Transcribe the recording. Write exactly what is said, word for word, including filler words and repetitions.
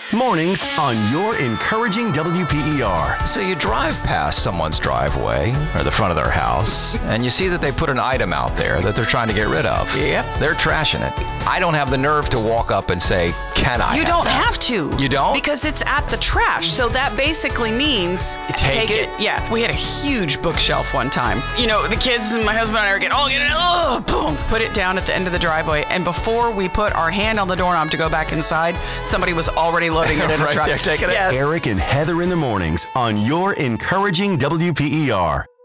Mornings on your encouraging W P E R. So you drive past someone's driveway or the front of their house, and you see that they put an item out there that they're trying to get rid of. Yep. They're trashing it. I don't have the nerve to walk up and say, can I You have don't that? have to. You don't? Because it's at the trash. So that basically means Take it? Yeah. We had a huge bookshelf one time. You know, the kids and my husband and I are getting, oh, get it, oh, boom. Put it down at the end of the driveway. And before we put our hand on the doorknob to go back inside, somebody was already loading it in Right a truck. there, taking it? Yes. Eric and Heather in the mornings on your encouraging W P E R.